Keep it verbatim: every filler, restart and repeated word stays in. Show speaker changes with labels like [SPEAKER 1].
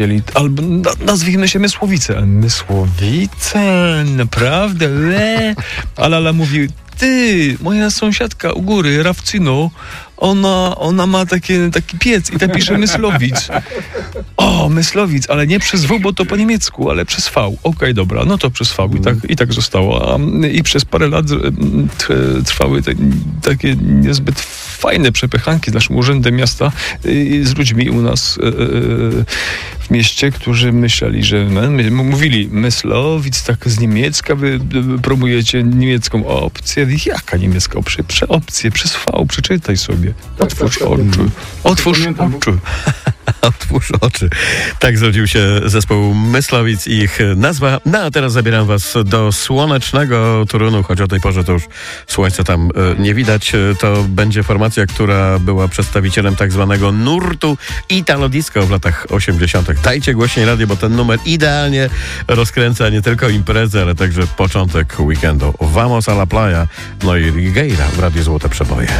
[SPEAKER 1] Albo na, nazwijmy się Mysłowice. Mysłowice, naprawdę? Le. A Lala mówi, ty, moja sąsiadka u góry, Rawcyno, ona, ona ma takie, taki piec i tak pisze Myslowic. O, Myslowic, ale nie przez W, bo to po niemiecku, ale przez V. Okej, okay, dobra, no to przez V i tak, i tak zostało. A, I przez parę lat trwały te, takie niezbyt fajne przepychanki z naszym urzędem miasta i z ludźmi u nas w mieście, którzy myśleli, że my, mówili Myslowic, tak z niemiecka, wy promujecie niemiecką opcję. Jaka niemiecka opcja? Prze opcję przez V, przeczytaj sobie. Otwórz tak, tak, oczy. Otwórz oczy.
[SPEAKER 2] Otwórz oczy. Tak zrodził się zespół Myslowic i ich nazwa. No a teraz zabieram was do słonecznego Toruniu, choć o tej porze to już słońca tam e, nie widać. To będzie formacja, która była przedstawicielem tak zwanego nurtu Italo Disco w latach osiemdziesiątych. Dajcie głośniej radio, bo ten numer idealnie rozkręca nie tylko imprezę, ale także początek weekendu. Vamos a la playa, no i Rigueira w Radiu Złote Przeboje.